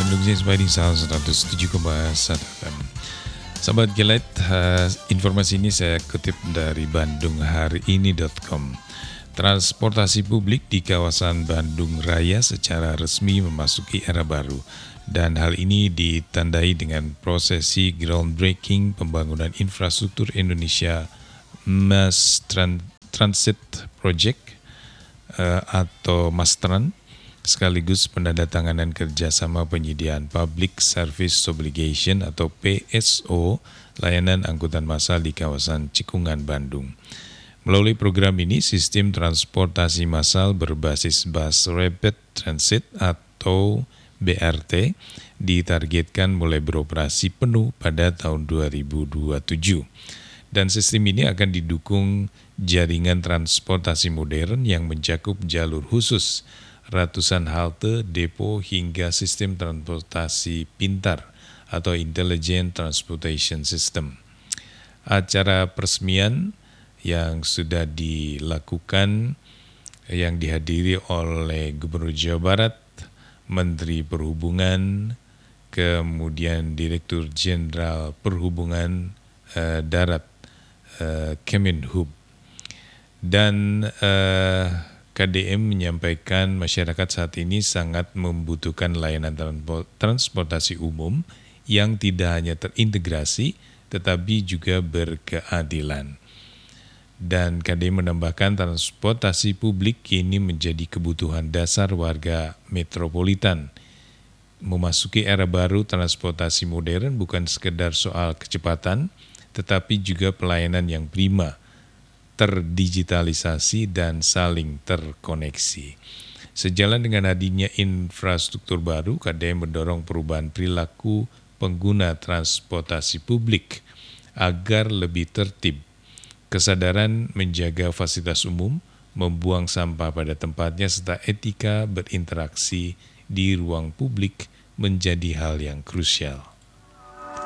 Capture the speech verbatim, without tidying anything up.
Bandung Inspiring Sound seratus tujuh koma satu F M. Sahabat Gelet, uh, informasi ini saya kutip dari bandung hari ini dot com. Transportasi publik di kawasan Bandung Raya secara resmi memasuki era baru, dan hal ini ditandai dengan prosesi groundbreaking pembangunan infrastruktur Indonesia Mass Tran- Transit Project uh, atau MASTRAN, sekaligus penandatanganan kerjasama penyediaan Public Service Obligation atau P S O layanan angkutan massal di kawasan Cikungan, Bandung. Melalui program ini, sistem transportasi massal berbasis Bus Rapid Transit atau B R T ditargetkan mulai beroperasi penuh pada tahun dua ribu dua puluh tujuh. Dan sistem ini akan didukung jaringan transportasi modern yang mencakup jalur khusus, ratusan halte, depo, hingga sistem transportasi pintar atau Intelligent Transportation System. Acara peresmian yang sudah dilakukan yang dihadiri oleh Gubernur Jawa Barat, Menteri Perhubungan, kemudian Direktur Jenderal Perhubungan eh, Darat eh, Kemenhub, dan eh, K D M menyampaikan masyarakat saat ini sangat membutuhkan layanan transportasi umum yang tidak hanya terintegrasi tetapi juga berkeadilan. Dan K D M menambahkan transportasi publik kini menjadi kebutuhan dasar warga metropolitan. Memasuki era baru, transportasi modern bukan sekedar soal kecepatan, tetapi juga pelayanan yang prima, terdigitalisasi dan saling terkoneksi. Sejalan dengan hadirnya infrastruktur baru, K D M mendorong perubahan perilaku pengguna transportasi publik agar lebih tertib. Kesadaran menjaga fasilitas umum, membuang sampah pada tempatnya, serta etika berinteraksi di ruang publik menjadi hal yang krusial.